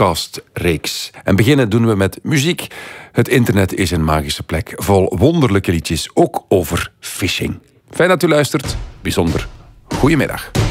podcastreeks. En beginnen doen we met muziek. Het internet is een magische plek vol wonderlijke liedjes, ook over phishing. Fijn dat u luistert. Bijzonder goedemiddag.